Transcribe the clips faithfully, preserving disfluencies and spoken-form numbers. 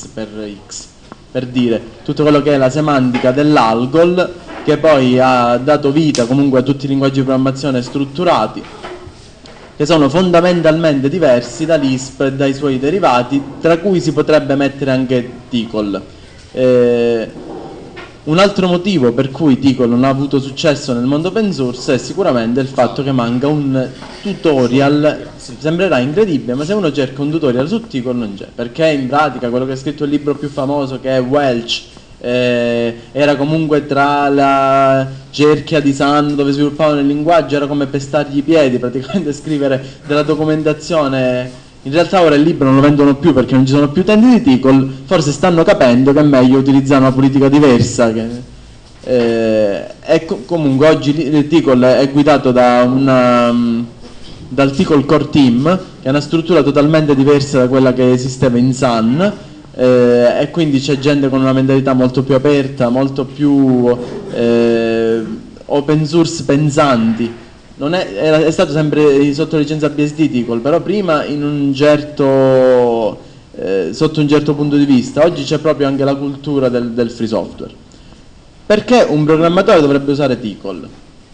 X per X, per dire tutto quello che è la semantica dell'algol, che poi ha dato vita comunque a tutti i linguaggi di programmazione strutturati, che sono fondamentalmente diversi da Lisp e dai suoi derivati, tra cui si potrebbe mettere anche Tcl. Eh, un altro motivo per cui Tcl non ha avuto successo nel mondo open source è sicuramente il fatto che manca un tutorial. Sembrerà incredibile, ma se uno cerca un tutorial su Tcl non c'è, perché in pratica quello che ha scritto il libro più famoso, che è Welch, eh, era comunque tra la cerchia di Sun dove sviluppavano il linguaggio, era come pestargli i piedi praticamente scrivere della documentazione. In realtà ora il libro non lo vendono più perché non ci sono più utenti di Tcl, forse stanno capendo che è meglio utilizzare una politica diversa, che, eh, e co comunque oggi Tcl è guidato da una, dal Tcl Core Team, che è una struttura totalmente diversa da quella che esisteva in Sun, eh, e quindi c'è gente con una mentalità molto più aperta, molto più eh, open source pensanti. Non è, era, è stato sempre sotto licenza B S D Tcl, però prima in un certo, eh, sotto un certo punto di vista. Oggi c'è proprio anche la cultura del, del free software. Perché un programmatore dovrebbe usare Tcl?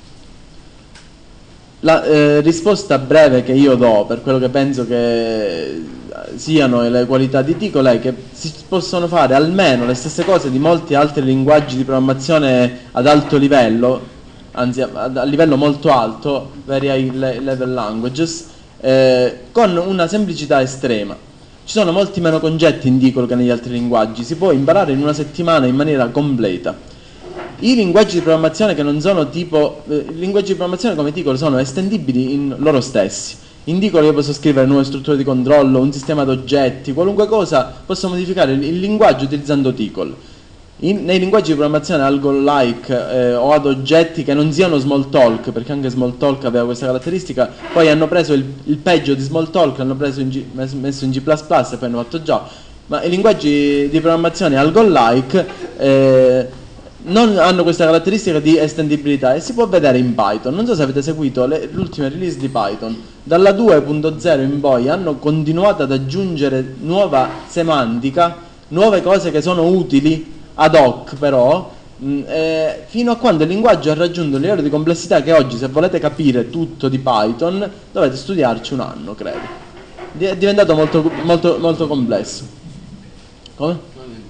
La eh, risposta breve che io do per quello che penso che siano le qualità di Tcl è che si possono fare almeno le stesse cose di molti altri linguaggi di programmazione ad alto livello, anzi a, a livello molto alto, very high level languages, eh, con una semplicità estrema. Ci sono molti meno concetti in Tcl che negli altri linguaggi, si può imparare in una settimana in maniera completa. I linguaggi di programmazione che non sono tipo, eh, i linguaggi di programmazione come Tcl sono estendibili in loro stessi. In Tcl io posso scrivere nuove strutture di controllo, un sistema di oggetti, qualunque cosa, posso modificare il, il linguaggio utilizzando Tcl. In, nei linguaggi di programmazione algo-like eh, o ad oggetti che non siano Smalltalk, perché anche Smalltalk aveva questa caratteristica, poi hanno preso il, il peggio di Smalltalk, l'hanno preso in G, messo in G plus plus e poi hanno fatto Java. Ma i linguaggi di programmazione algo-like eh, non hanno questa caratteristica di estendibilità e si può vedere in Python. Non so se avete seguito l'ultima release di Python, dalla due punto zero in poi hanno continuato ad aggiungere nuova semantica, nuove cose che sono utili ad hoc però, mh, eh, fino a quando il linguaggio ha raggiunto un livello di complessità che oggi, se volete capire tutto di Python, dovete studiarci un anno, credo. È diventato molto, molto, molto complesso. Come?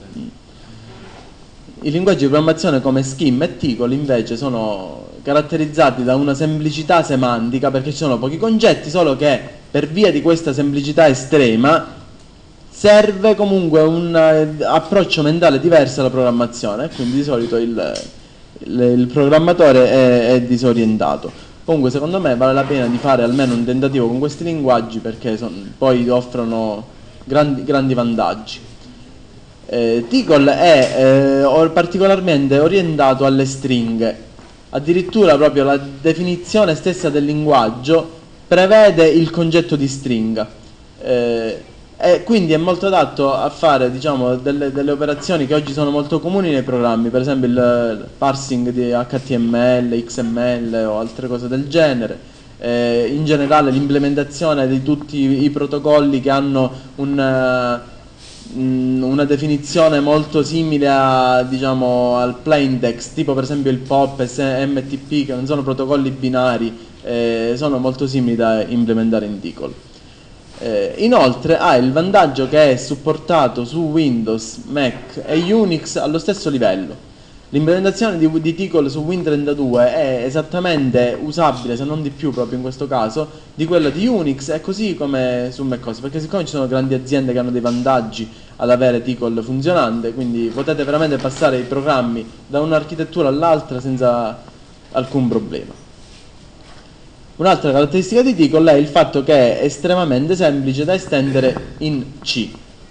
I linguaggi di programmazione come Scheme e Tcl invece sono caratterizzati da una semplicità semantica, perché ci sono pochi concetti, solo che per via di questa semplicità estrema serve comunque un uh, approccio mentale diverso alla programmazione, quindi di solito il, il, il programmatore è, è disorientato. Comunque secondo me vale la pena di fare almeno un tentativo con questi linguaggi, perché son, poi offrono grandi, grandi vantaggi. Eh, Tcl è eh, particolarmente orientato alle stringhe, addirittura proprio la definizione stessa del linguaggio prevede il concetto di stringa, eh, e quindi è molto adatto a fare, diciamo, delle, delle operazioni che oggi sono molto comuni nei programmi, per esempio il, il parsing di H T M L, X M L o altre cose del genere. Eh, in generale l'implementazione di tutti i, i protocolli che hanno un una definizione molto simile a, diciamo, al plain text, tipo per esempio il P O P e M T P, che non sono protocolli binari, eh, sono molto simili da implementare in Tcl. Eh, inoltre ha il vantaggio che è supportato su Windows, Mac e Unix allo stesso livello. L'implementazione di, di Tcl su Win trentadue è esattamente usabile, se non di più proprio in questo caso, di quella di Unix, e così come su macOS, perché siccome ci sono grandi aziende che hanno dei vantaggi ad avere Tcl funzionante, quindi potete veramente passare i programmi da un'architettura all'altra senza alcun problema. Un'altra caratteristica di Tcl è il fatto che è estremamente semplice da estendere in C.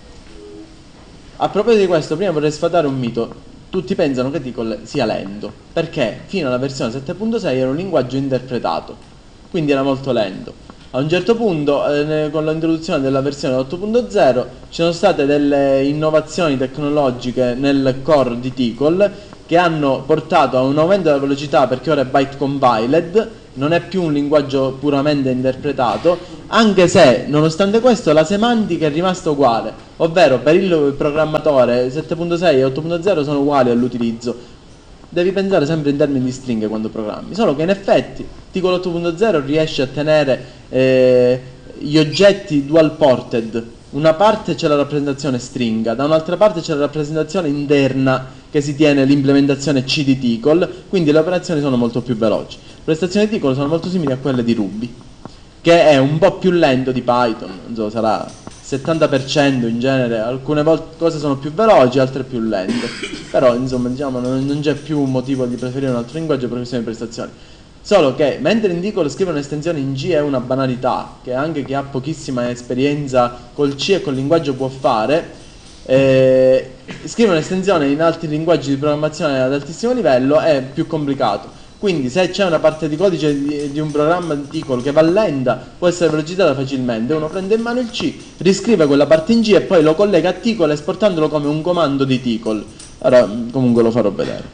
A proposito di questo, prima vorrei sfatare un mito. Tutti pensano che Tcl sia lento, perché fino alla versione sette punto sei era un linguaggio interpretato, quindi era molto lento. A un certo punto, eh, con l'introduzione della versione otto punto zero, ci sono state delle innovazioni tecnologiche nel core di Tcl che hanno portato a un aumento della velocità, perché ora è byte compiled, non è più un linguaggio puramente interpretato, anche se nonostante questo la semantica è rimasta uguale, ovvero per il programmatore sette punto sei e otto punto zero sono uguali all'utilizzo. Devi pensare sempre in termini di stringhe quando programmi, solo che in effetti Ticol otto punto zero riesce a tenere eh, gli oggetti dual ported. Una parte c'è la rappresentazione stringa, da un'altra parte c'è la rappresentazione interna che si tiene l'implementazione C di Ticol, quindi le operazioni sono molto più veloci. Le prestazioni di Ticol sono molto simili a quelle di Ruby, che è un po' più lento di Python, insomma, sarà settanta per cento in genere, alcune volte cose sono più veloci, altre più lente, però insomma diciamo non, non c'è più un motivo di preferire un altro linguaggio per questione di prestazioni. Solo che mentre in Ticol scrivere un'estensione in G è una banalità, che anche chi ha pochissima esperienza col C e col linguaggio può fare, eh, scrivere un'estensione in altri linguaggi di programmazione ad altissimo livello è più complicato. Quindi se c'è una parte di codice di, di un programma di Ticol che va lenta, può essere velocizzata facilmente. Uno prende in mano il C, riscrive quella parte in G e poi lo collega a Ticol esportandolo come un comando di Ticol. Ora comunque lo farò vedere.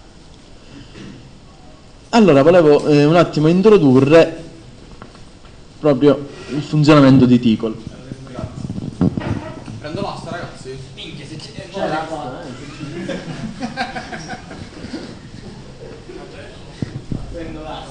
Allora, volevo eh, un attimo introdurre proprio il funzionamento di Ticol. Grazie. Prendo l'asta, ragazzi. Minchia, se c'è... C'è l'acqua. Prendo l'asta.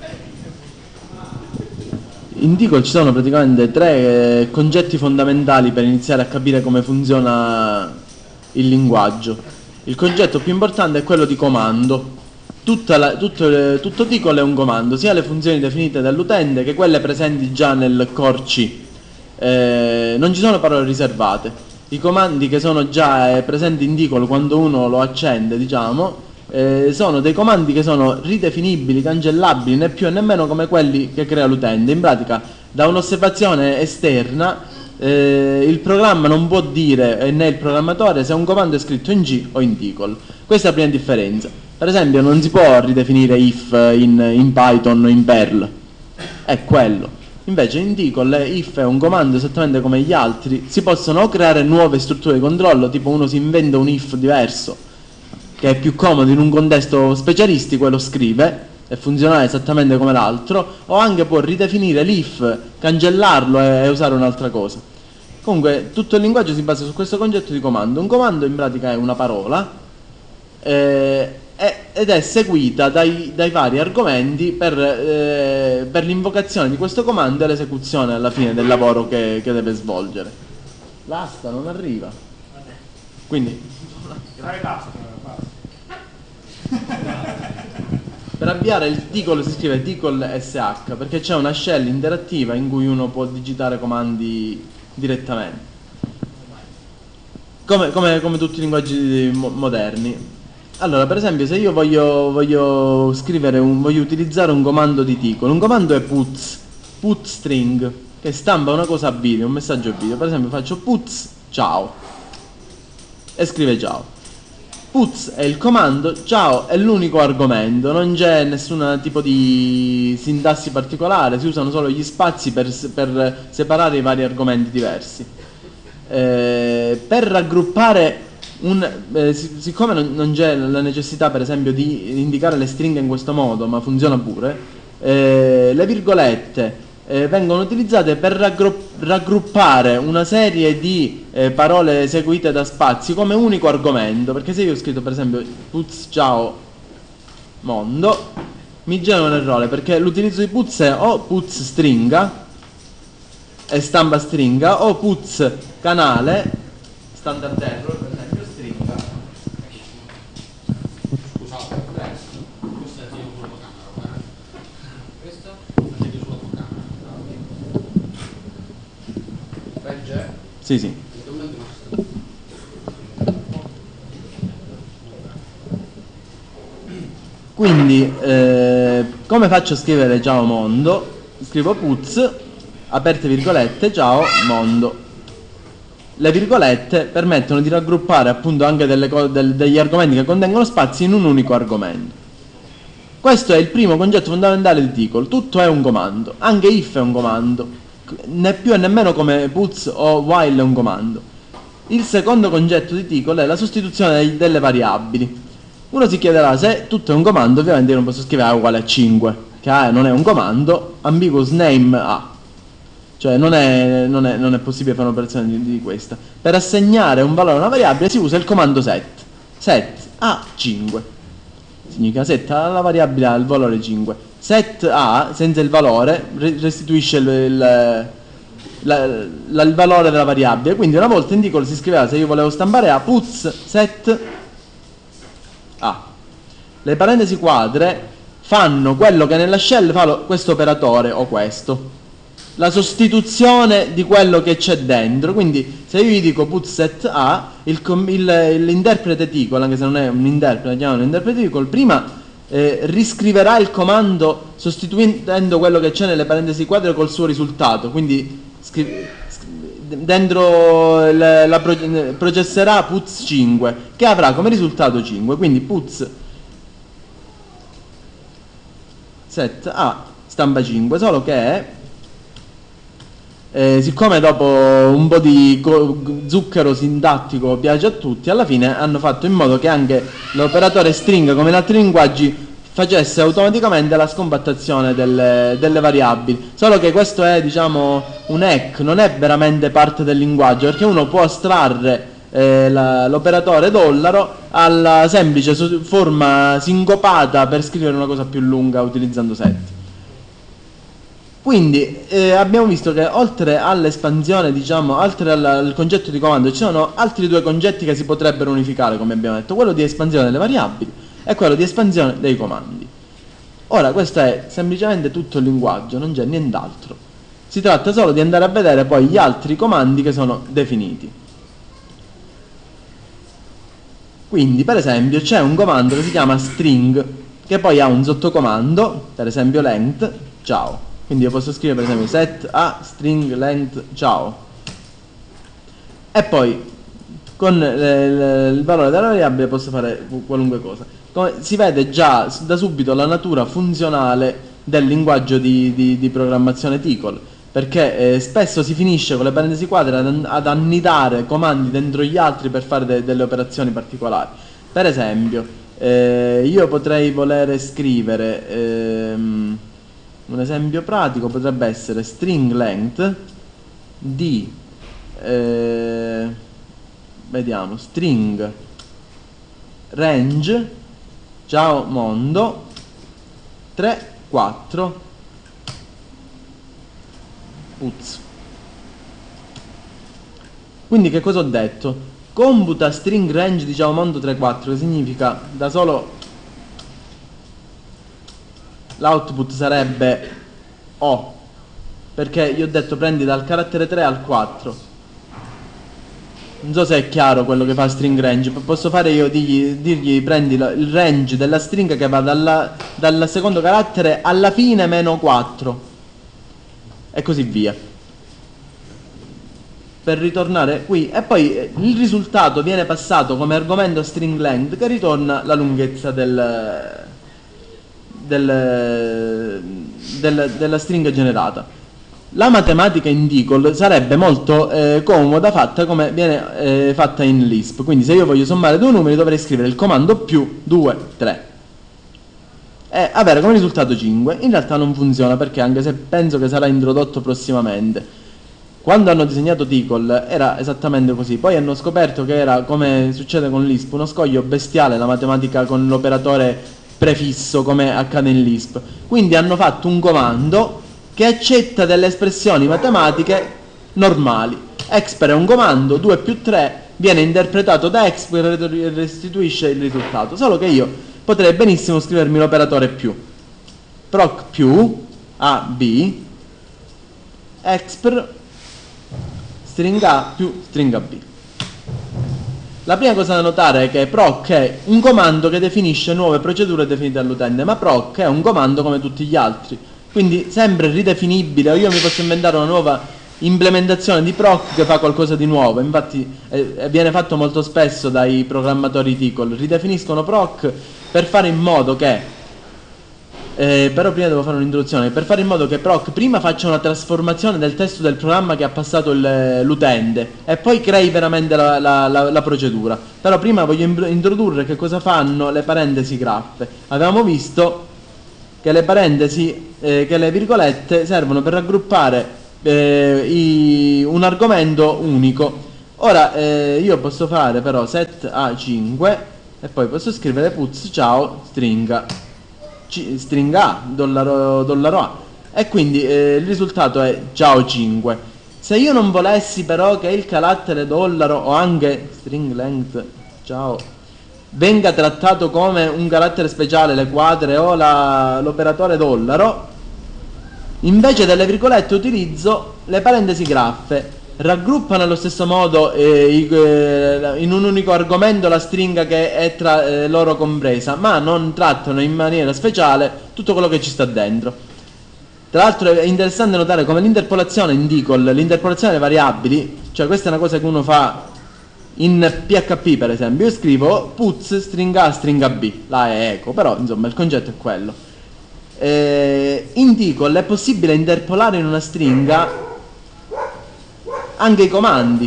In Ticol ci sono praticamente tre eh, concetti fondamentali per iniziare a capire come funziona il linguaggio. Il concetto più importante è quello di comando. Tutta la, tutto, tutto Ticol è un comando, sia le funzioni definite dall'utente che quelle presenti già nel core C. Eh, non ci sono parole riservate. I comandi che sono già eh, presenti in Ticol quando uno lo accende, diciamo, eh, sono dei comandi che sono ridefinibili, cancellabili, né più e nemmeno come quelli che crea l'utente. In pratica, da un'osservazione esterna, eh, il programma non può dire, né il programmatore, se un comando è scritto in G o in Ticol. Questa è la prima differenza. Per esempio non si può ridefinire if in, in Python o in Perl, è quello. Invece in Ticol if è un comando esattamente come gli altri, si possono creare nuove strutture di controllo, tipo uno si inventa un if diverso, che è più comodo in un contesto specialistico e lo scrive, e funziona esattamente come l'altro, o anche può ridefinire l'if, cancellarlo e, e usare un'altra cosa. Comunque tutto il linguaggio si basa su questo concetto di comando. Un comando in pratica è una parola, eh, ed è seguita dai, dai vari argomenti per, eh, per l'invocazione di questo comando e l'esecuzione alla fine del lavoro che, che deve svolgere. L'asta non arriva. Quindi per avviare il Ticol si scrive Ticol S H, perché c'è una shell interattiva in cui uno può digitare comandi direttamente, come, come, come tutti i linguaggi mo moderni. Allora, per esempio, se io voglio, voglio scrivere un, voglio utilizzare un comando di Ticol, un comando è puts, put string, che stampa una cosa a video, un messaggio a video. Per esempio faccio puts ciao e scrive ciao. Puts è il comando, ciao è l'unico argomento, non c'è nessun tipo di sintassi particolare, si usano solo gli spazi per, per separare i vari argomenti diversi. Eh, per raggruppare Un, eh, siccome non, non c'è la necessità per esempio di indicare le stringhe in questo modo, ma funziona pure, eh, le virgolette eh, vengono utilizzate per raggrupp raggruppare una serie di eh, parole seguite da spazi come unico argomento, perché se io ho scritto per esempio puts ciao mondo, mi genera un errore, perché l'utilizzo di puts è o puts stringa e stampa stringa, o puts canale standard error, per esempio stringa. Scusate, questo è il sulla tua camera, questo è il sulla tua camera. Regge? Sì, sì. Quindi eh, come faccio a scrivere ciao mondo? Scrivo puts, aperte virgolette, ciao mondo. Le virgolette permettono di raggruppare appunto anche delle del, degli argomenti che contengono spazi in un unico argomento. Questo è il primo concetto fondamentale di Ticol. Tutto è un comando, anche if è un comando, né più e nemmeno come puts o while è un comando. Il secondo concetto di Ticol è la sostituzione delle variabili. Uno si chiederà, se tutto è un comando, ovviamente io non posso scrivere A uguale a cinque, che A non è un comando, ambiguous name A. Cioè non è, non è, non è possibile fare un'operazione di, di questa. Per assegnare un valore a una variabile si usa il comando set. Set A cinque. Significa set alla variabile A il valore cinque. Set A senza il valore restituisce il, il, la, la, il valore della variabile. Quindi una volta in Tcl si scriveva, se io volevo stampare A, puts set A. Le parentesi quadre fanno quello che nella shell fa questo operatore o questo. La sostituzione di quello che c'è dentro. Quindi se io gli dico put set A, l'interprete Tcl, anche se non è un interprete, chiamano un interprete Tcl, prima eh, riscriverà il comando sostituendo quello che c'è nelle parentesi quadre col suo risultato. Quindi dentro la, la pro, processerà puts cinque, che avrà come risultato cinque. Quindi puts set A stampa cinque, solo che Eh, siccome dopo un po' di zucchero sintattico piace a tutti, alla fine hanno fatto in modo che anche l'operatore string, come in altri linguaggi, facesse automaticamente la scompattazione delle, delle variabili. Solo che questo è, diciamo, un hack, non è veramente parte del linguaggio, perché uno può astrarre eh, l'operatore dollaro alla semplice forma sincopata per scrivere una cosa più lunga utilizzando set. Quindi eh, abbiamo visto che oltre all'espansione, diciamo, oltre al, al concetto di comando, ci sono altri due concetti che si potrebbero unificare, come abbiamo detto, quello di espansione delle variabili e quello di espansione dei comandi. Ora, questo è semplicemente tutto il linguaggio, non c'è nient'altro. Si tratta solo di andare a vedere poi gli altri comandi che sono definiti. Quindi, per esempio, c'è un comando che si chiama string, che poi ha un sottocomando, per esempio length, ciao. Quindi io posso scrivere per esempio set a string length ciao, e poi con le, le, il valore della variabile posso fare qualunque cosa. Come si vede già da subito la natura funzionale del linguaggio di, di, di programmazione Tcl, perché eh, spesso si finisce con le parentesi quadre ad, ad annidare comandi dentro gli altri per fare de, delle operazioni particolari. Per esempio eh, io potrei volere scrivere ehm, un esempio pratico, potrebbe essere string length di eh, vediamo string range ciao mondo tre quattro puts. Quindi che cosa ho detto? Computa string range di ciao mondo tre quattro, che significa da solo l'output sarebbe O, perché io ho detto prendi dal carattere tre al quattro. Non so se è chiaro quello che fa string range. Posso fare io dirgli, dirgli prendi il range della stringa che va dalla, dal secondo carattere alla fine meno quattro e così via, per ritornare qui, e poi il risultato viene passato come argomento string length, che ritorna la lunghezza del Del, del, della stringa generata. La matematica in Tcl sarebbe molto eh, comoda fatta come viene eh, fatta in Lisp. Quindi se io voglio sommare due numeri dovrei scrivere il comando più due, tre e avere come risultato cinque. In realtà non funziona, perché anche se penso che sarà introdotto prossimamente, quando hanno disegnato Tcl era esattamente così. Poi hanno scoperto che era, come succede con Lisp, uno scoglio bestiale la matematica con l'operatore prefisso come accade in Lisp. Quindi hanno fatto un comando che accetta delle espressioni matematiche normali. Expr è un comando, due più tre viene interpretato da expr e restituisce il risultato. Solo che io potrei benissimo scrivermi l'operatore più, proc più a b expr string a più string a b. La prima cosa da notare è che proc è un comando che definisce nuove procedure definite dall'utente, ma proc è un comando come tutti gli altri, quindi sempre ridefinibile, o io mi posso inventare una nuova implementazione di proc che fa qualcosa di nuovo. Infatti eh, viene fatto molto spesso dai programmatori Tcl, ridefiniscono proc per fare in modo che Eh, però prima devo fare un'introduzione. Per fare in modo che proc prima faccia una trasformazione del testo del programma che ha passato l'utente e poi crei veramente la, la, la, la procedura. Però prima voglio introdurre che cosa fanno le parentesi graffe. Avevamo visto che le parentesi, eh, che le virgolette servono per raggruppare eh, i, un argomento unico. Ora eh, io posso fare però set a cinque e poi posso scrivere puts ciao stringa C, stringa A, dollaro, dollaro A, e quindi eh, il risultato è ciao cinque. Se io non volessi però che il carattere dollaro o anche string length ciao venga trattato come un carattere speciale, le quadre o l'operatore dollaro, invece delle virgolette utilizzo le parentesi graffe. Raggruppano allo stesso modo eh, i, eh, in un unico argomento la stringa che è tra eh, loro compresa, ma non trattano in maniera speciale tutto quello che ci sta dentro. Tra l'altro è interessante notare come l'interpolazione in Deagle, l'interpolazione delle variabili, cioè questa è una cosa che uno fa in P H P per esempio. Io scrivo puts stringa A stringa B, là è eco, però insomma il concetto è quello. Eh, in Deagle è possibile interpolare in una stringa anche i comandi,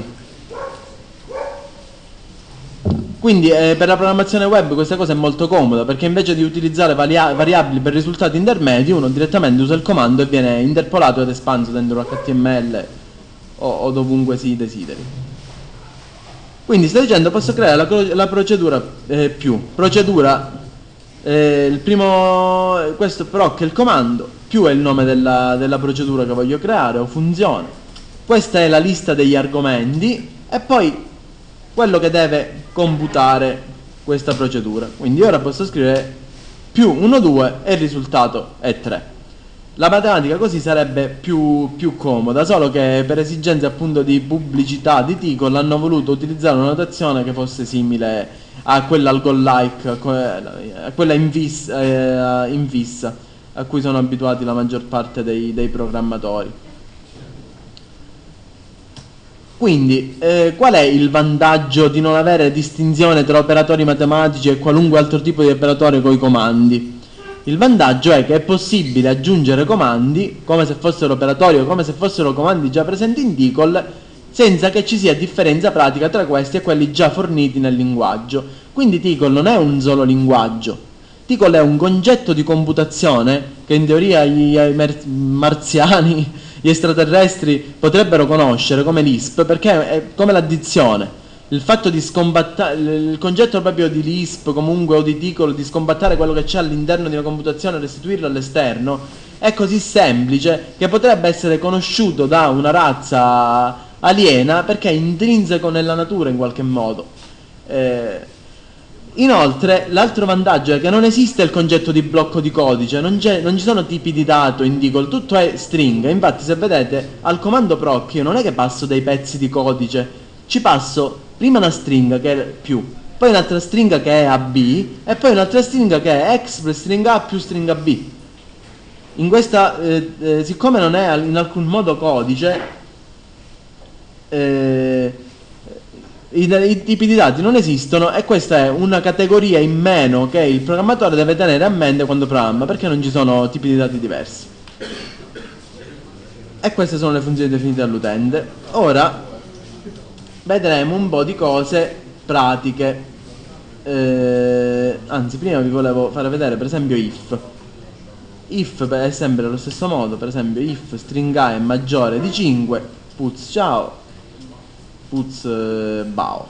quindi eh, per la programmazione web questa cosa è molto comoda, perché invece di utilizzare variabili per risultati intermedi uno direttamente usa il comando e viene interpolato ed espanso dentro l'H T M L o, o dovunque si desideri. Quindi sto dicendo posso creare la, la procedura eh, più procedura eh, il primo, questo proc è il comando, più è il nome della, della procedura che voglio creare o funzione. Questa è la lista degli argomenti e poi quello che deve computare questa procedura. Quindi ora posso scrivere più uno due e il risultato è tre. La matematica così sarebbe più, più comoda, solo che per esigenze appunto di pubblicità di Deagle hanno voluto utilizzare una notazione che fosse simile a quella algo-like, a quella in vis, eh, in vis a cui sono abituati la maggior parte dei, dei programmatori. Quindi, eh, qual è il vantaggio di non avere distinzione tra operatori matematici e qualunque altro tipo di operatore con i comandi? Il vantaggio è che è possibile aggiungere comandi, come se fossero operatori o come se fossero comandi già presenti in Deagle, senza che ci sia differenza pratica tra questi e quelli già forniti nel linguaggio. Quindi Deagle non è un solo linguaggio. Deagle è un concetto di computazione che in teoria i marziani, gli extraterrestri potrebbero conoscere come Lisp, perché è come l'addizione. Il fatto di scombattare, il concetto proprio di Lisp comunque o di Deagle, di scombattare quello che c'è all'interno di una computazione e restituirlo all'esterno, è così semplice che potrebbe essere conosciuto da una razza aliena perché è intrinseco nella natura in qualche modo. Eh, Inoltre, l'altro vantaggio è che non esiste il concetto di blocco di codice, non, non ci sono tipi di dato in Deagle, tutto è string. Infatti, se vedete, al comando proc io non è che passo dei pezzi di codice, ci passo prima una stringa che è più, poi un'altra stringa che è A B e poi un'altra stringa che è express stringa A più stringa B. In questa, eh, eh, siccome non è in alcun modo codice, eh, I, i tipi di dati non esistono e questa è una categoria in meno che il programmatore deve tenere a mente quando programma, perché non ci sono tipi di dati diversi. E queste sono le funzioni definite dall'utente. Ora vedremo un po' di cose pratiche. Eh, anzi, prima vi volevo fare vedere per esempio if. If è sempre allo stesso modo, per esempio if string A è maggiore di cinque, puts ciao, puts eh, bao.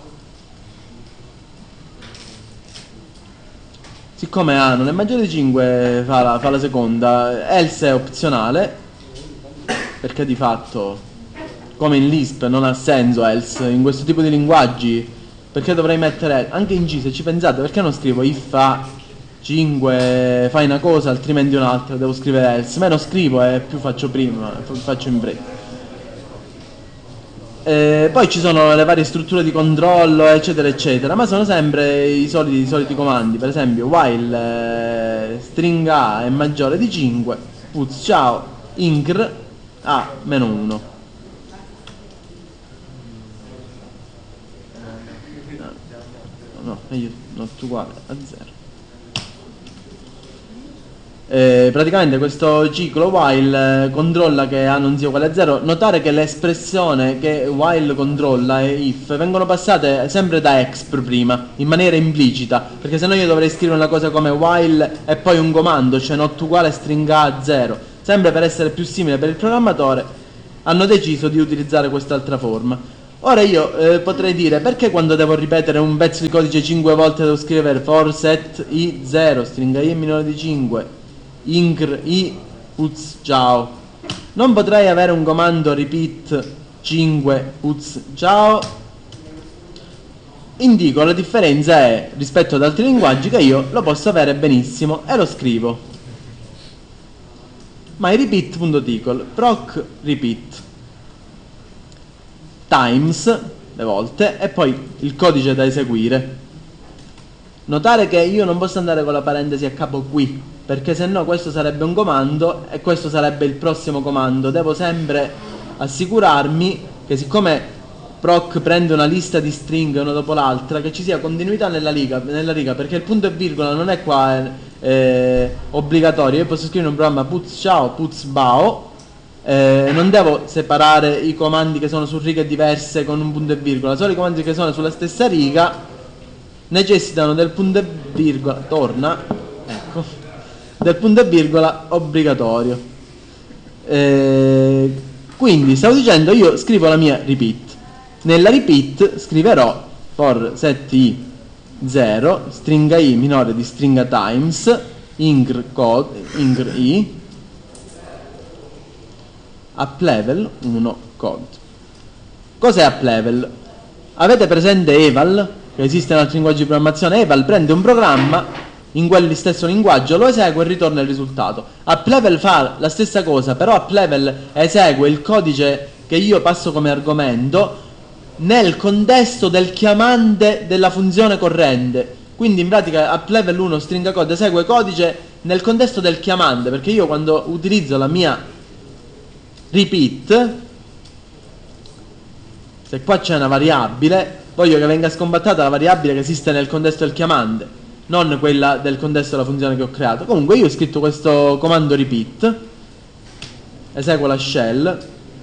Siccome A non è maggiore di cinque fa la, fa la seconda, else è opzionale, perché di fatto come in Lisp non ha senso else, in questo tipo di linguaggi perché dovrei mettere, anche in G se ci pensate, perché non scrivo if A cinque fai una cosa altrimenti un'altra, devo scrivere else, meno scrivo e più faccio prima, faccio in fretta. Eh, poi ci sono le varie strutture di controllo eccetera eccetera, ma sono sempre i soliti, i soliti comandi. Per esempio while eh, string A è maggiore di cinque, puts ciao incr A meno uno. No, no, not uguale a zero. Eh, praticamente questo ciclo while eh, controlla che A non sia uguale a zero. Notare che l'espressione che while controlla e if vengono passate sempre da exp prima, in maniera implicita, perché sennò io dovrei scrivere una cosa come while e poi un comando, cioè not uguale stringa A zero. Sempre per essere più simile per il programmatore hanno deciso di utilizzare quest'altra forma. Ora io eh, potrei dire, perché quando devo ripetere un pezzo di codice cinque volte devo scrivere for set i zero, stringa i è minore di cinque, incr i puts ciao. Non potrei avere un comando repeat cinque puts ciao? Indico la differenza è rispetto ad altri linguaggi che io lo posso avere benissimo e lo scrivo. myRepeat.tcl proc repeat times le volte e poi il codice da eseguire. Notare che io non posso andare con la parentesi a capo qui, perché se no questo sarebbe un comando e questo sarebbe il prossimo comando. Devo sempre assicurarmi che, siccome proc prende una lista di stringhe una dopo l'altra, che ci sia continuità nella riga, nella riga, perché il punto e virgola non è qua eh, obbligatorio. Io posso scrivere un programma puts ciao, puts bao, eh, non devo separare i comandi che sono su righe diverse con un punto e virgola, solo i comandi che sono sulla stessa riga necessitano del punto e virgola, torna, ecco, del punto e virgola obbligatorio. Eh, quindi stavo dicendo, io scrivo la mia repeat. Nella repeat scriverò for set i zero, stringa i minore di stringa times, incr code, incr i, applevel uno code. Cos'è applevel? Avete presente eval? Che esiste in altri linguaggi di programmazione. Eval prende un programma in quel stesso linguaggio, lo esegue e ritorna il risultato. Applevel fa la stessa cosa, però applevel esegue il codice che io passo come argomento nel contesto del chiamante della funzione corrente. Quindi in pratica applevel uno stringa code esegue codice nel contesto del chiamante, perché io quando utilizzo la mia repeat, se qua c'è una variabile, voglio che venga scompattata la variabile che esiste nel contesto del chiamante, non quella del contesto della funzione che ho creato. Comunque io ho scritto questo comando repeat, eseguo la shell,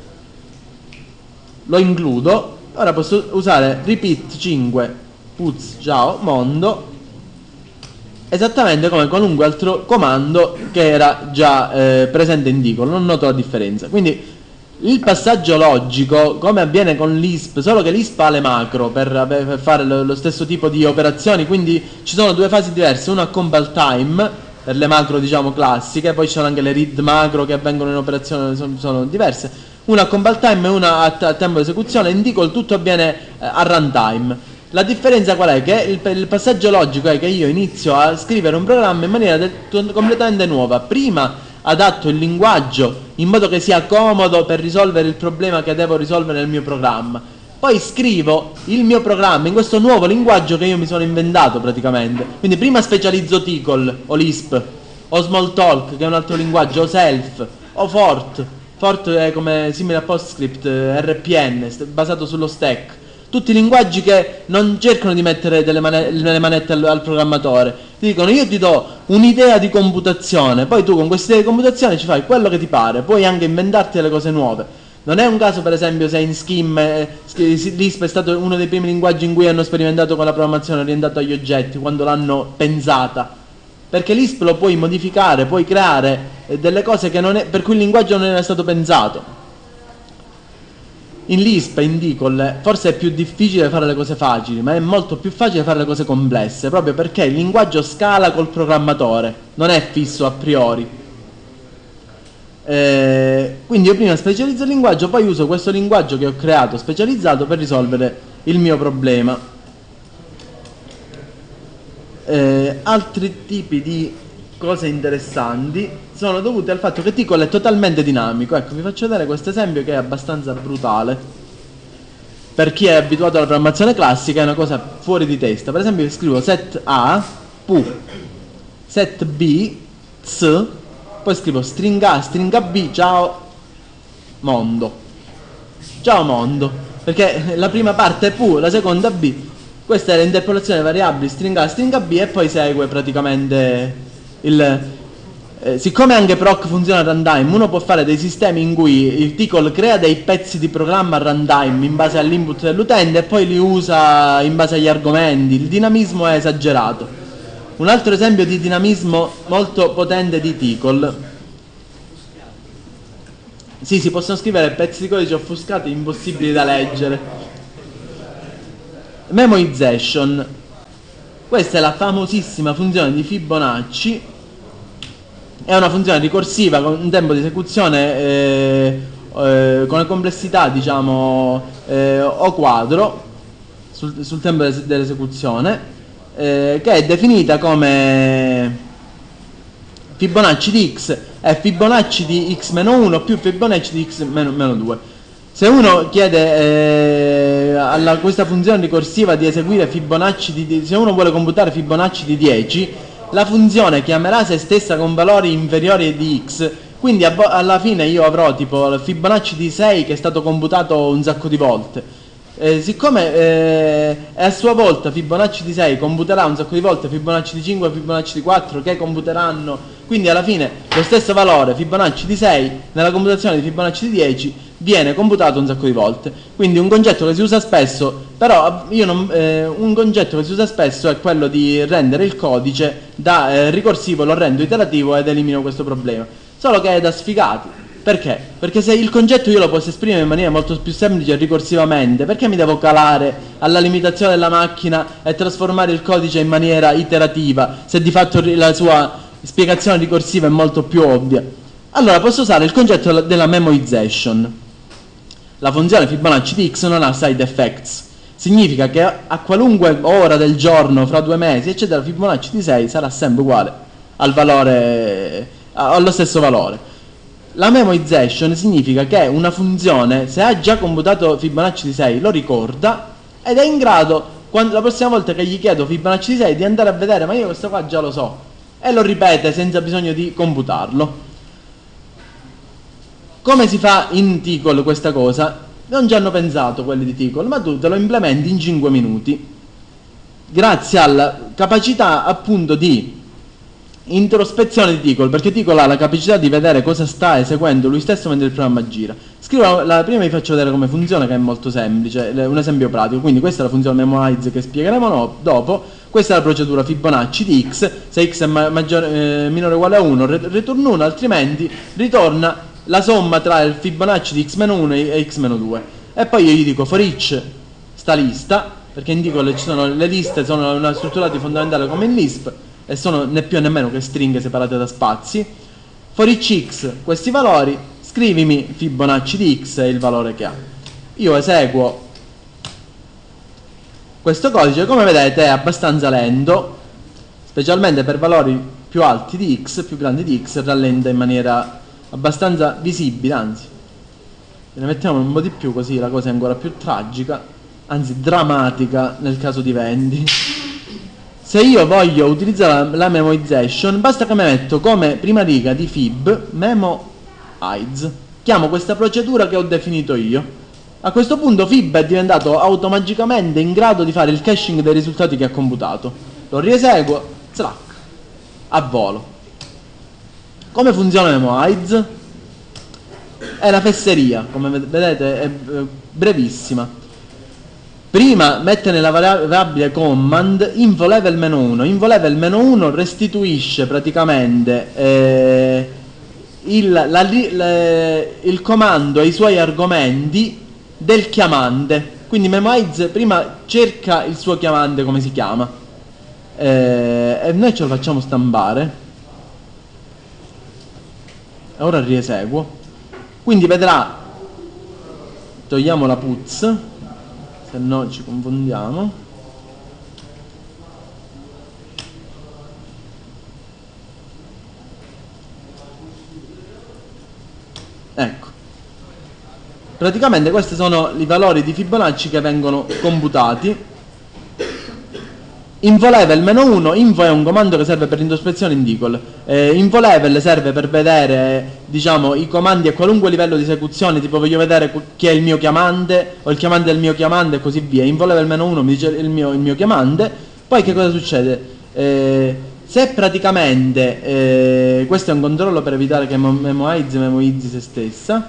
lo includo. Ora posso usare repeat cinque puts ciao mondo esattamente come qualunque altro comando che era già eh, presente in tcl, non noto la differenza. Quindi il passaggio logico, come avviene con Lisp, solo che Lisp ha le macro per, per fare lo, lo stesso tipo di operazioni, quindi ci sono due fasi diverse, una a compile time per le macro diciamo classiche, poi ci sono anche le read macro che avvengono in operazione, sono, sono diverse, una a compile time e una a, a tempo di esecuzione. In tcl tutto avviene eh, a runtime. La differenza qual è? Che il, il passaggio logico è che io inizio a scrivere un programma in maniera del, completamente nuova. Prima adatto il linguaggio in modo che sia comodo per risolvere il problema che devo risolvere nel mio programma. Poi scrivo il mio programma in questo nuovo linguaggio che io mi sono inventato praticamente. Quindi prima specializzo tcl o Lisp o Smalltalk, che è un altro linguaggio, o Self o Fort. Fort è come simile a PostScript, R P N, basato sullo stack. Tutti linguaggi che non cercano di mettere delle mane- le manette al, al programmatore. Ti dicono: io ti do un'idea di computazione, poi tu con questa idea di computazione ci fai quello che ti pare, puoi anche inventarti delle cose nuove. Non è un caso, per esempio, se in Scheme eh, Lisp è stato uno dei primi linguaggi in cui hanno sperimentato con la programmazione orientata agli oggetti, quando l'hanno pensata. Perché Lisp lo puoi modificare, puoi creare eh, delle cose che non è, per cui il linguaggio non era stato pensato. In Lisp e in tcl forse è più difficile fare le cose facili, ma è molto più facile fare le cose complesse, proprio perché il linguaggio scala col programmatore, non è fisso a priori. Eh, quindi io prima specializzo il linguaggio, poi uso questo linguaggio che ho creato specializzato per risolvere il mio problema. Eh, altri tipi di cose interessanti sono dovute al fatto che tcl è totalmente dinamico. Ecco, vi faccio vedere questo esempio che è abbastanza brutale. Per chi è abituato alla programmazione classica è una cosa fuori di testa. Per esempio, scrivo set A, pu, set B, ts, poi scrivo stringa A, stringa B, ciao mondo. Ciao mondo, perché la prima parte è pu, la seconda B. Questa è l'interpolazione delle variabili stringa A, stringa B, e poi segue praticamente il Eh, siccome anche proc funziona a runtime, uno può fare dei sistemi in cui il Tcl crea dei pezzi di programma a runtime in base all'input dell'utente e poi li usa in base agli argomenti. Il dinamismo è esagerato. Un altro esempio di dinamismo molto potente di Tcl. Sì, si possono scrivere pezzi di codice offuscati impossibili da leggere. Memoization. Questa è la famosissima funzione di Fibonacci. È una funzione ricorsiva con un tempo di esecuzione eh, eh, con una complessità, diciamo, eh, O quadro sul, sul tempo dell'esecuzione, eh, che è definita come Fibonacci di x è Fibonacci di x meno uno più Fibonacci di x meno due. Se uno chiede eh, a questa funzione ricorsiva di eseguire Fibonacci di, se uno vuole computare Fibonacci di dieci, la funzione chiamerà se stessa con valori inferiori di x, quindi alla fine io avrò tipo Fibonacci di sei che è stato computato un sacco di volte. Eh, siccome eh, a sua volta Fibonacci di sei computerà un sacco di volte Fibonacci di cinque e Fibonacci di quattro che computeranno, quindi alla fine lo stesso valore Fibonacci di sei nella computazione di Fibonacci di dieci viene computato un sacco di volte. Quindi un concetto che si usa spesso, però io non, eh, un concetto che si usa spesso è quello di rendere il codice da eh, ricorsivo, lo rendo iterativo ed elimino questo problema. Solo che è da sfigati. Perché? Perché se il concetto io lo posso esprimere in maniera molto più semplice ricorsivamente, perché mi devo calare alla limitazione della macchina e trasformare il codice in maniera iterativa, se di fatto la sua spiegazione ricorsiva è molto più ovvia? Allora posso usare il concetto della memoization. La funzione Fibonacci di x non ha side effects. Significa che a qualunque ora del giorno, fra due mesi, eccetera, Fibonacci di sei sarà sempre uguale al valore, allo stesso valore. La memoization significa che una funzione, se ha già computato Fibonacci di sei, lo ricorda ed è in grado, quando, la prossima volta che gli chiedo Fibonacci di sei, di andare a vedere, ma io questo qua già lo so, e lo ripete senza bisogno di computarlo. Come si fa in Tcl questa cosa? Non ci hanno pensato quelli di Tcl, ma tu te lo implementi in cinque minuti, grazie alla capacità appunto di introspezione di Tcl, perché Tcl ha la capacità di vedere cosa sta eseguendo lui stesso mentre il programma gira. Scrivo, la, prima vi faccio vedere come funziona, che è molto semplice, un esempio pratico. Quindi questa è la funzione memorize che spiegheremo no, dopo. Questa è la procedura Fibonacci di x. Se x è maggiore, eh, minore o uguale a uno, ritorna uno, altrimenti ritorna la somma tra il Fibonacci di x meno uno e x meno due. E poi io gli dico for each sta lista, perché in Tcl ci sono le liste, sono una strutturati fondamentale come in Lisp, e sono né più né meno che stringhe separate da spazi. For each x questi valori, scrivimi Fibonacci di x e il valore che ha. Io eseguo questo codice, come vedete è abbastanza lento, specialmente per valori più alti di x, più grandi di x, rallenta in maniera abbastanza visibile, anzi ne mettiamo un po' di più così la cosa è ancora più tragica, anzi drammatica nel caso di Vendi. Se io voglio utilizzare la, la memoization, basta che mi metto come prima riga di fib memoiz, chiamo questa procedura che ho definito io. A questo punto fib è diventato automaticamente in grado di fare il caching dei risultati che ha computato. Lo rieseguo, slack, a volo. Come funziona memoiz? È una fesseria, come vedete è brevissima. Prima mette nella variabile command info level meno uno. Info level meno uno restituisce praticamente eh, il, la, la, il comando e i suoi argomenti del chiamante. Quindi memoiz prima cerca il suo chiamante, come si chiama, eh, e noi ce lo facciamo stampare. E ora rieseguo. Quindi vedrà, togliamo la puz, se no ci confondiamo. Ecco, praticamente questi sono i valori di Fibonacci che vengono computati. Info level meno uno, info è un comando che serve per l'introspezione in Tcl. Eh, info level serve per vedere, diciamo, i comandi a qualunque livello di esecuzione, tipo voglio vedere chi è il mio chiamante o il chiamante del mio chiamante e così via. Info level meno uno mi dice il mio, il mio chiamante. Poi che cosa succede? Eh, Se praticamente, eh, questo è un controllo per evitare che memoizzi memoizzi se stessa,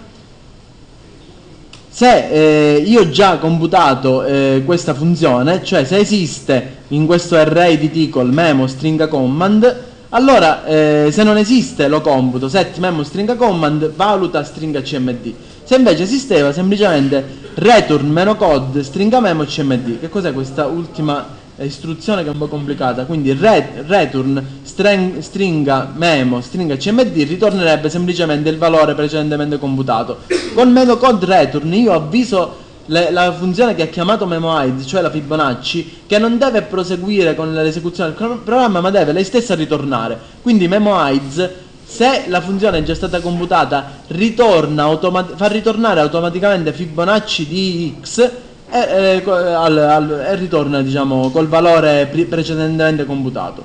se eh, io ho già computato eh, questa funzione, cioè se esiste in questo array di tcl memo stringa command, allora eh, se non esiste lo computo set memo stringa command valuta stringa cmd. Se invece esisteva, semplicemente return meno code stringa memo cmd. Che cos'è questa ultima istruzione che è un po' complicata? Quindi ret, return string, stringa memo stringa cmd ritornerebbe semplicemente il valore precedentemente computato. Con meno code return io avviso le, la funzione che ha chiamato memoize, cioè la Fibonacci, che non deve proseguire con l'esecuzione del programma, ma deve lei stessa ritornare. Quindi memoize, se la funzione è già stata computata, ritorna fa ritornare automaticamente Fibonacci di x e, e, al, al, e ritorna, diciamo, col valore pre precedentemente computato.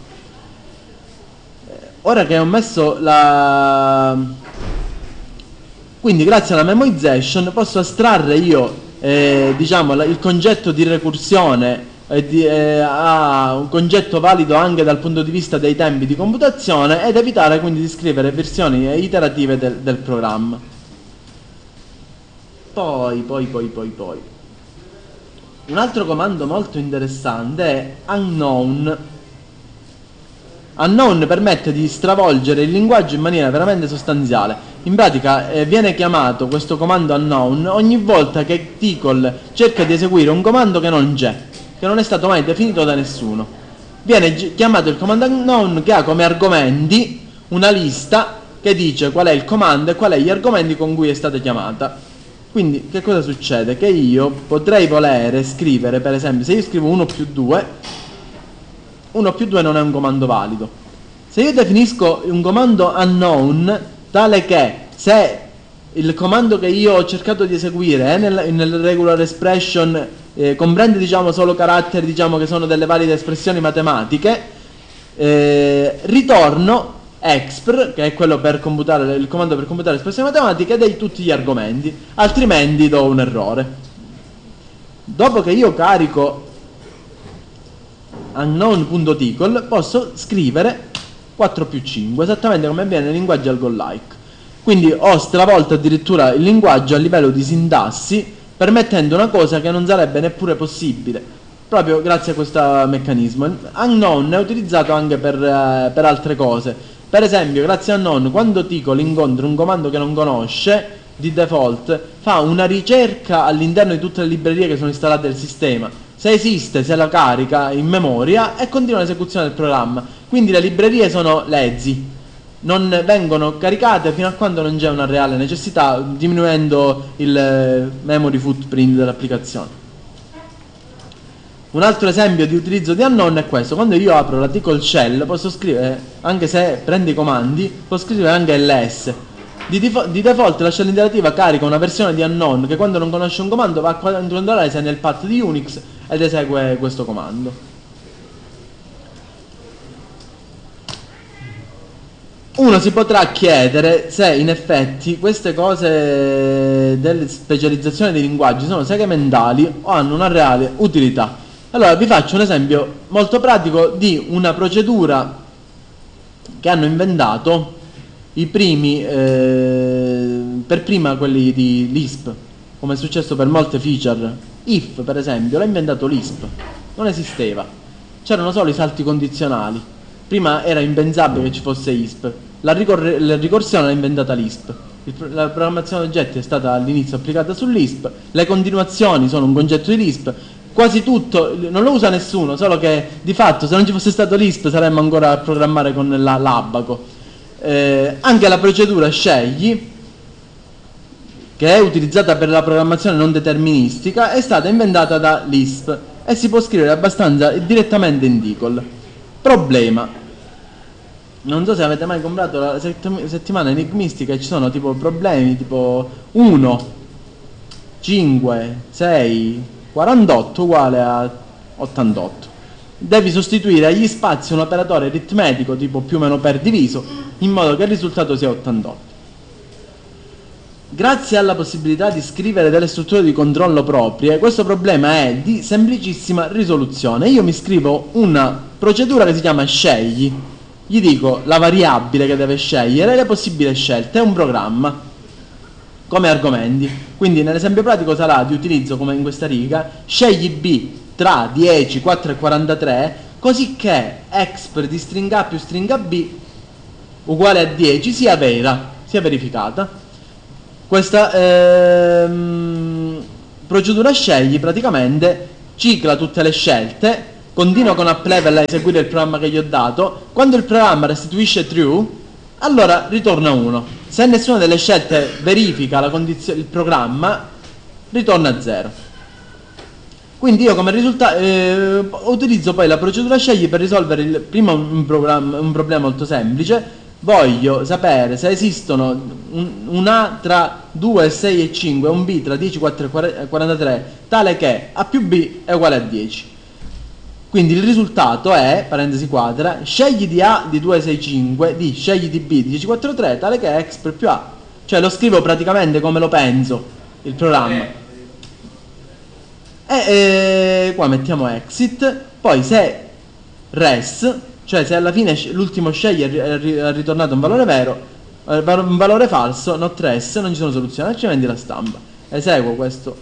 Ora che ho messo la... quindi grazie alla memoization posso astrarre io eh, diciamo, la, il concetto di recursione eh, di, eh, a un concetto valido anche dal punto di vista dei tempi di computazione ed evitare quindi di scrivere versioni iterative del, del programma. Poi, poi, poi, poi, poi. Un altro comando molto interessante è unknown. Unknown permette di stravolgere il linguaggio in maniera veramente sostanziale. In pratica eh, viene chiamato questo comando unknown ogni volta che tcl cerca di eseguire un comando che non c'è, che non è stato mai definito da nessuno. Viene chiamato il comando unknown, che ha come argomenti una lista che dice qual è il comando e qual è gli argomenti con cui è stata chiamata. Quindi che cosa succede? Che io potrei volere scrivere, per esempio, se io scrivo uno più due, uno più due non è un comando valido. Se io definisco un comando unknown tale che se il comando che io ho cercato di eseguire è nel, nel regular expression eh, comprende, diciamo, solo caratteri, diciamo, che sono delle valide espressioni matematiche, eh, ritorno expr, che è quello per computare, il comando per computare le espressioni matematiche, dei tutti gli argomenti, altrimenti do un errore. Dopo che io carico unknown.tcl posso scrivere quattro più cinque, esattamente come avviene nel linguaggio algolike. Quindi ho stravolto addirittura il linguaggio a livello di sintassi, permettendo una cosa che non sarebbe neppure possibile, proprio grazie a questo meccanismo. Unknown è utilizzato anche per, eh, per altre cose. Per esempio, grazie a unknown, quando tcl incontra un comando che non conosce, di default fa una ricerca all'interno di tutte le librerie che sono installate nel sistema. Se esiste, se la carica in memoria e continua l'esecuzione del programma. Quindi le librerie sono lazy, non vengono caricate fino a quando non c'è una reale necessità, diminuendo il memory footprint dell'applicazione. Un altro esempio di utilizzo di unknown è questo: quando io apro la tcl shell posso scrivere, anche se prende i comandi, posso scrivere anche ls. Di, di default la shell interattiva carica una versione di unknown che quando non conosce un comando va a controllare se è nel path di Unix ed esegue questo comando. Uno si potrà chiedere se in effetti queste cose delle specializzazioni dei linguaggi sono segmentali o hanno una reale utilità. Allora vi faccio un esempio molto pratico di una procedura che hanno inventato i primi, eh, per prima quelli di Lisp, come è successo per molte feature. If, per esempio, l'ha inventato Lisp, non esisteva, c'erano solo i salti condizionali. Prima era impensabile che ci fosse I S P, la, ricor la ricorsione l'ha inventata Lisp, il, la programmazione oggetti è stata all'inizio applicata sull'I S P, le continuazioni sono un concetto di Lisp, quasi tutto non lo usa nessuno, solo che di fatto se non ci fosse stato Lisp saremmo ancora a programmare con la, l'abaco. Eh, anche la procedura scegli, che è utilizzata per la programmazione non deterministica, è stata inventata da Lisp e si può scrivere abbastanza direttamente in tcl. Problema: non so se avete mai comprato la settimana enigmistica e ci sono tipo problemi tipo uno, cinque, sei, quarantotto uguale a ottantotto. Devi sostituire agli spazi un operatore aritmetico tipo più o meno per diviso, in modo che il risultato sia ottantotto. Grazie alla possibilità di scrivere delle strutture di controllo proprie, questo problema è di semplicissima risoluzione. Io mi scrivo una procedura che si chiama scegli, gli dico la variabile che deve scegliere, le possibili scelte e un programma come argomenti. Quindi nell'esempio pratico sarà di utilizzo, come in questa riga, scegli B tra dieci, quattro e quarantatré, così che exp di stringa A più stringa B uguale a dieci sia vera, sia verificata. Questa ehm, procedura scegli praticamente cicla tutte le scelte, continua con up level a eseguire il programma che gli ho dato. Quando il programma restituisce true, allora ritorna uno. Se nessuna delle scelte verifica la condizione, il programma ritorna zero. Quindi io come risultato eh, utilizzo poi la procedura scegli per risolvere il, prima un, programma, un problema molto semplice. Voglio sapere se esistono un, un A tra due, sei e cinque, un B tra dieci, quattro e quarantatré, tale che A più B è uguale a dieci. Quindi il risultato è, parentesi quadra, scegli di A di due, sei, cinque, di scegli di B di dieci, quattro, tre, tale che exp più A. Cioè lo scrivo praticamente come lo penso, il programma. E eh, qua mettiamo exit, poi se res, cioè se alla fine l'ultimo scegli è ritornato un valore vero, un valore falso, not res, non ci sono soluzioni, altrimenti la stampa. Eseguo questo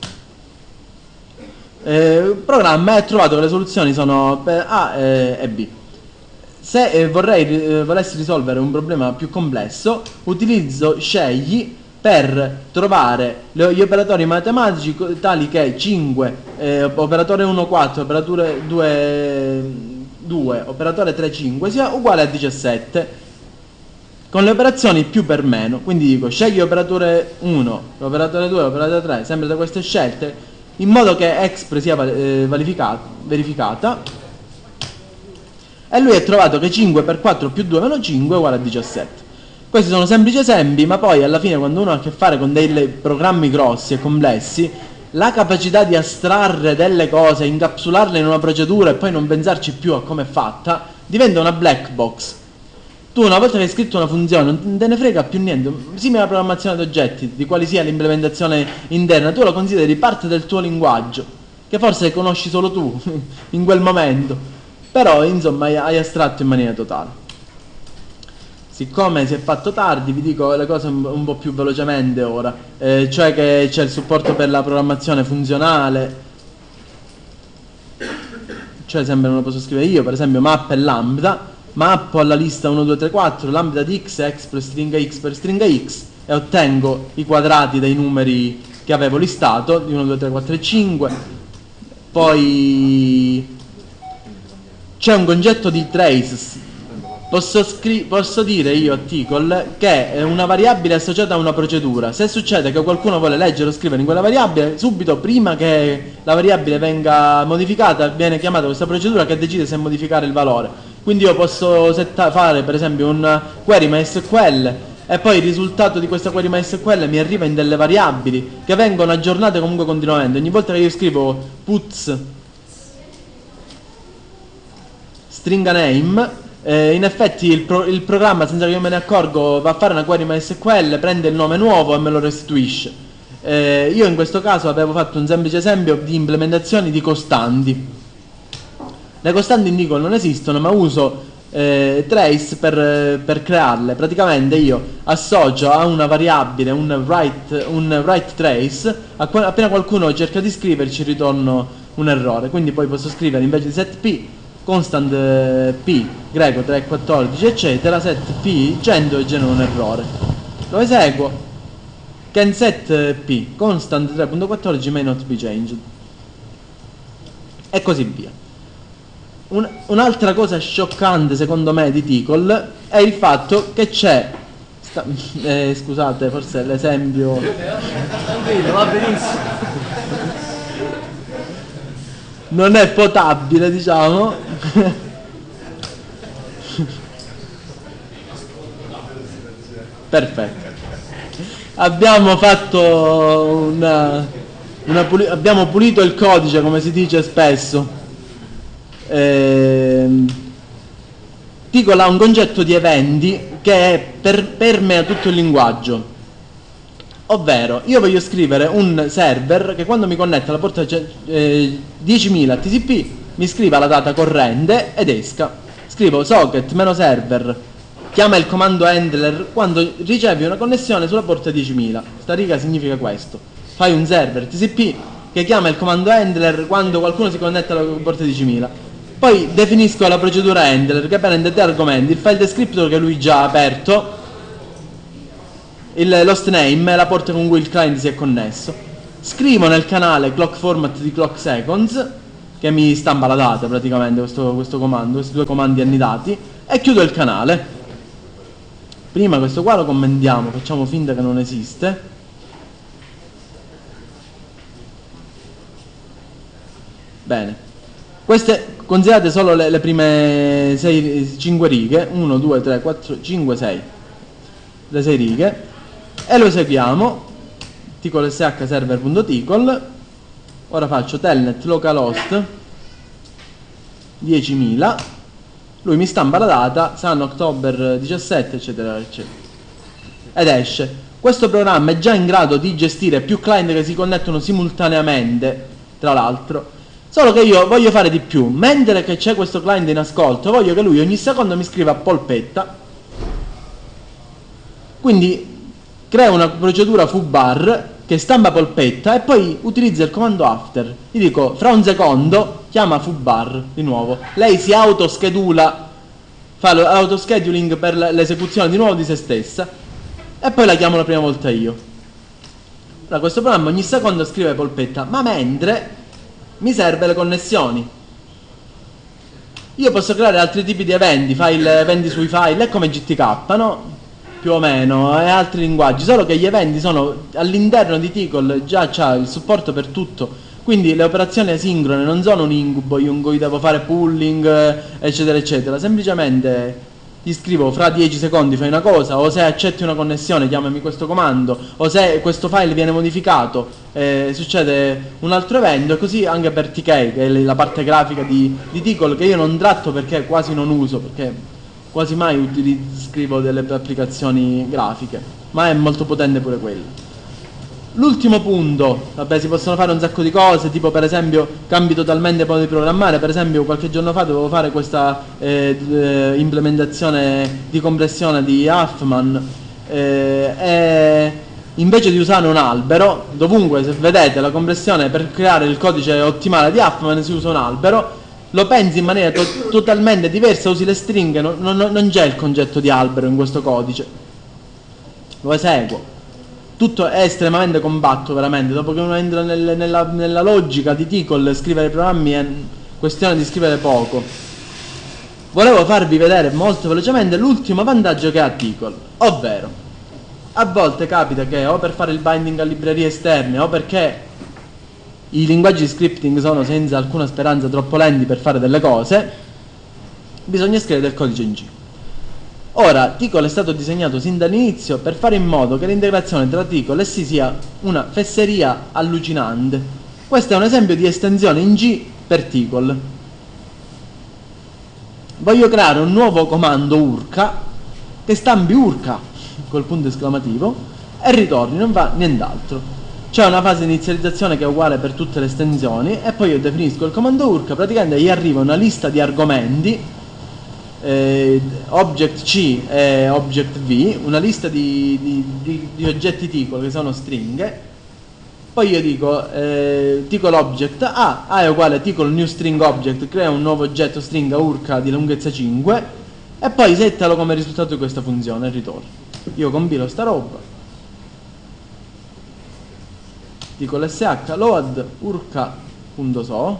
eh, programma e ho trovato che le soluzioni sono per A e, e B. Se eh, vorrei eh, volessi risolvere un problema più complesso, utilizzo scegli per trovare gli operatori matematici tali che cinque, eh, operatore uno, quattro, operatore due, due, operatore tre, cinque sia uguale a diciassette, con le operazioni più per meno. Quindi dico scegli operatore uno, operatore due, operatore tre, sempre da queste scelte, in modo che exp sia eh, verificata, e lui ha trovato che cinque per quattro più due meno cinque è uguale a diciassette. Questi sono semplici esempi, ma poi alla fine quando uno ha a che fare con dei programmi grossi e complessi, la capacità di astrarre delle cose, incapsularle in una procedura e poi non pensarci più a come è fatta, diventa una black box. Tu una volta che hai scritto una funzione non te ne frega più niente, simile alla programmazione ad oggetti, di quali sia l'implementazione interna, tu lo consideri parte del tuo linguaggio, che forse conosci solo tu in quel momento, però insomma hai astratto in maniera totale. Siccome si è fatto tardi, vi dico le cose un, un po' più velocemente ora, eh, cioè che c'è il supporto per la programmazione funzionale, cioè sempre non lo posso scrivere io, per esempio map e lambda, mappo alla lista uno, due, tre, quattro, lambda di x, x per stringa x per stringa x, e ottengo i quadrati dei numeri che avevo listato, di uno, due, tre, quattro e cinque. Poi c'è un concetto di traces. Posso, posso dire io a Tcl che è una variabile associata a una procedura. Se succede che qualcuno vuole leggere o scrivere in quella variabile, subito prima che la variabile venga modificata viene chiamata questa procedura che decide se modificare il valore. Quindi io posso fare per esempio un query MySQL e poi il risultato di questa query MySQL mi arriva in delle variabili che vengono aggiornate comunque continuamente. Ogni volta che io scrivo puts stringa name, Eh, in effetti il, pro il programma, senza che io me ne accorgo, va a fare una query MySQL, prende il nome nuovo e me lo restituisce. Eh, io in questo caso avevo fatto un semplice esempio di implementazioni di costanti. Le costanti in Tcl non esistono, ma uso eh, trace per, per crearle. Praticamente io associo a una variabile un write, un write trace, appena qualcuno cerca di scriverci ritorno un errore. Quindi poi posso scrivere invece di set p constant eh, p greco tre quattordici eccetera, set p cento e genera un errore. Lo eseguo, can set p constant tre punto quattordici may not be changed, e così via. Un, un'altra cosa scioccante secondo me di Tcl è il fatto che c'è eh, scusate, forse l'esempio va benissimo non è potabile, diciamo. Perfetto. Abbiamo fatto una, una puli abbiamo pulito il codice, come si dice spesso. Ehm, Tcl ha un concetto di eventi che è per, permea tutto il linguaggio. Ovvero, io voglio scrivere un server che quando mi connetta alla porta eh, diecimila T C P mi scriva la data corrente ed esca. scrivo socket-server, chiama il comando handler quando ricevi una connessione sulla porta diecimila. Sta riga significa questo. Fai un server T C P che chiama il comando handler quando qualcuno si connette alla porta diecimila. Poi definisco la procedura handler che prende tre argomenti: il file descriptor che lui già ha aperto, il host name e la porta con cui il client si è connesso. Scrivo nel canale clock format di clock seconds che mi stampa la data praticamente, questo, questo comando, questi due comandi annidati, e chiudo il canale. Prima questo qua lo commentiamo, facciamo finta che non esiste. Bene, queste considerate solo le, le prime cinque righe, uno, due, tre, quattro, cinque, sei, le sei righe, e lo eseguiamo. tcl.sh server.tcl, ora faccio telnet localhost diecimila, lui mi stampa la data, Sun October diciassette, eccetera, eccetera, ed esce. Questo programma è già in grado di gestire più client che si connettono simultaneamente, tra l'altro, solo che io voglio fare di più. Mentre che c'è questo client in ascolto, voglio che lui ogni secondo mi scriva polpetta, quindi crea una procedura foobar che stampa polpetta e poi utilizza il comando after. Gli dico fra un secondo chiama foobar di nuovo, lei si autoschedula, fa l'autoscheduling per l'esecuzione di nuovo di se stessa e poi la chiamo la prima volta io. Allora questo programma ogni secondo scrive polpetta, ma mentre mi serve le connessioni. Io posso creare altri tipi di eventi, file, eventi sui file, è come G T K, no? Più o meno, e altri linguaggi, solo che gli eventi sono all'interno di Tcl, già c'ha il supporto per tutto, quindi le operazioni asincrone non sono un incubo in cui devo fare pooling, eccetera eccetera. Semplicemente gli scrivo fra dieci secondi fai una cosa, o se accetti una connessione chiamami questo comando, o se questo file viene modificato eh, succede un altro evento, e così anche per T K, che è la parte grafica di, di Tcl, che io non tratto perché quasi non uso, perché quasi mai utilizzo, scrivo delle applicazioni grafiche, ma è molto potente pure quello. L'ultimo punto, vabbè, si possono fare un sacco di cose, tipo per esempio cambi totalmente il modo di programmare. Per esempio qualche giorno fa dovevo fare questa eh, eh, implementazione di compressione di Huffman eh, e invece di usare un albero, dovunque, se vedete la compressione per creare il codice ottimale di Huffman si usa un albero, lo pensi in maniera to totalmente diversa, usi le stringhe, non, non, non c'è il concetto di albero in questo codice, lo eseguo, tutto è estremamente compatto veramente. Dopo che uno entra nel, nella, nella logica di Tcl, scrivere programmi è questione di scrivere poco. Volevo farvi vedere molto velocemente l'ultimo vantaggio che ha Tcl, ovvero a volte capita che o per fare il binding a librerie esterne o perché i linguaggi di scripting sono senza alcuna speranza troppo lenti per fare delle cose, bisogna scrivere del codice in C. Ora, Tcl è stato disegnato sin dall'inizio per fare in modo che l'integrazione tra Tcl e C sia una fesseria allucinante. Questo è un esempio di estensione in C per Tcl. Voglio creare un nuovo comando urca che stampi urca col punto esclamativo e ritorni, non fa nient'altro. C'è una fase di inizializzazione che è uguale per tutte le estensioni e poi io definisco il comando urca, praticamente gli arriva una lista di argomenti, eh, object C e object V, una lista di, di, di, di oggetti Tcl che sono stringhe, poi io dico eh, Tcl object A, A è uguale a Tcl new string object, crea un nuovo oggetto stringa urca di lunghezza cinque e poi settalo come risultato di questa funzione e ritorno. Io compilo sta roba, Tcl sh load urca.so,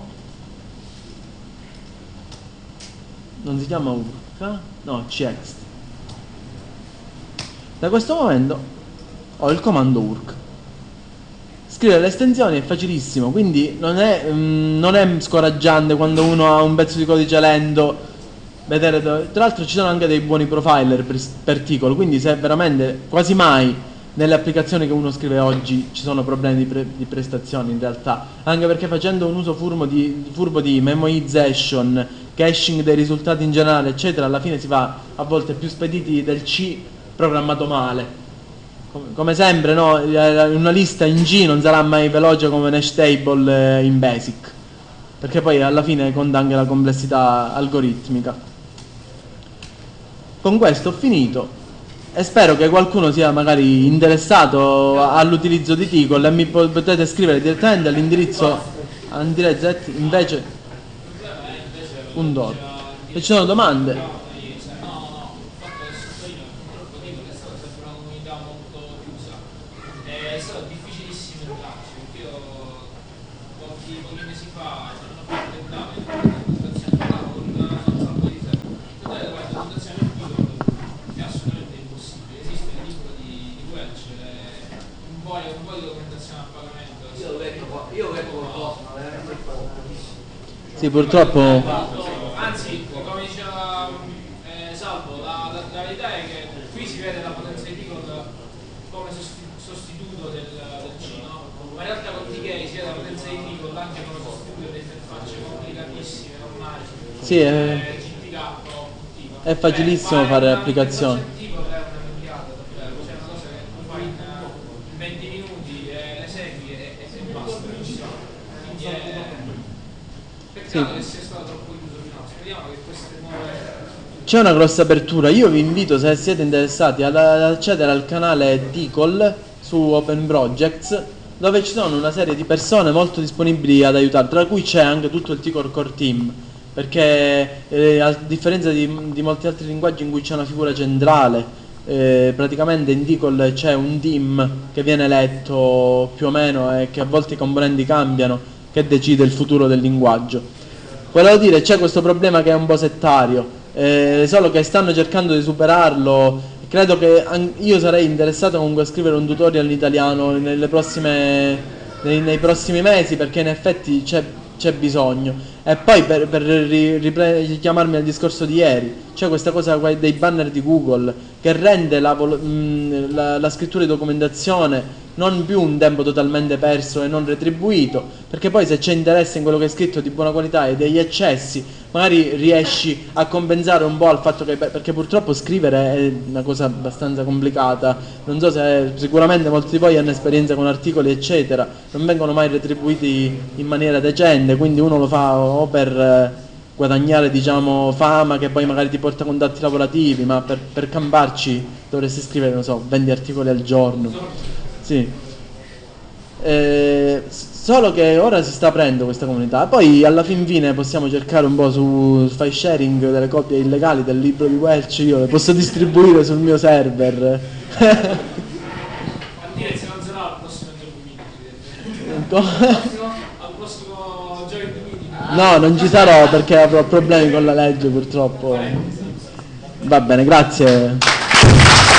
non si chiama urca, no, cxt. Da questo momento ho il comando urc. Scrivere le estensioni è facilissimo, quindi non è, mm, non è scoraggiante quando uno ha un pezzo di codice lento vedere dove... Tra l'altro ci sono anche dei buoni profiler per, per Tcl, quindi se veramente quasi mai nelle applicazioni che uno scrive oggi ci sono problemi di, pre di prestazioni in realtà, anche perché facendo un uso furbo di, furbo di memoization, caching dei risultati in generale eccetera, alla fine si va a volte più spediti del C programmato male. Come, come sempre, no? Una lista in C non sarà mai veloce come un hash table in BASIC, perché poi alla fine conta anche la complessità algoritmica. con questo ho finito e spero che qualcuno sia magari interessato all'utilizzo di Ticol e mi potete scrivere direttamente all'indirizzo andire invece punto org. Se ci sono domande. Sì, purtroppo. Anzi, come diceva eh, Salvo, la, la, la verità è che qui si vede la potenza di Ticol come sostituto del, del C, no? Ma in realtà con T K si vede la potenza di Ticol anche come sostituto delle interfacce complicatissime, normali. Sì, è, eh, G T K o è facilissimo eh, fare applicazioni. Ticol è una minchiata davvero, cioè una cosa che tu fai in venti minuti e le segui e, e, e basta, quindi è peccato che sia stato troppo chiuso fino a speriamo che queste nuove. C'è una grossa apertura, io vi invito, se siete interessati, ad accedere al canale Ticol su Open Projects, dove ci sono una serie di persone molto disponibili ad aiutare, tra cui c'è anche tutto il Ticol Core Team, perché eh, a differenza di, di molti altri linguaggi in cui c'è una figura centrale, eh, praticamente in Ticol c'è un team che viene eletto più o meno e che a volte i componenti cambiano, che decide il futuro del linguaggio. Volevo dire, c'è questo problema che è un po' settario, eh, solo che stanno cercando di superarlo. Credo che io sarei interessato comunque a scrivere un tutorial in italiano nelle prossime, nei, nei prossimi mesi, perché in effetti c'è, c'è bisogno. E poi per, per richiamarmi al discorso di ieri, c'è questa cosa dei banner di Google che rende la, mh, la, la scrittura di documentazione non più un tempo totalmente perso e non retribuito, perché poi se c'è interesse in quello che è scritto di buona qualità e degli eccessi, magari riesci a compensare un po' al fatto che, perché purtroppo scrivere è una cosa abbastanza complicata, non so se sicuramente molti di voi hanno esperienza con articoli eccetera, non vengono mai retribuiti in maniera decente, quindi uno lo fa o per guadagnare, diciamo, fama che poi magari ti porta a contatti lavorativi, ma per, per camparci dovresti scrivere, non so, venti articoli al giorno. Sì. Eh, solo che ora si sta aprendo questa comunità, poi alla fin fine possiamo cercare un po' su file sharing delle copie illegali del libro di Welch, io le posso distribuire sul mio server. A dire se non sarà al prossimo gioco meeting. Al prossimo gioco meeting. No, non ci sarò perché avrò problemi con la legge purtroppo. Va bene, grazie.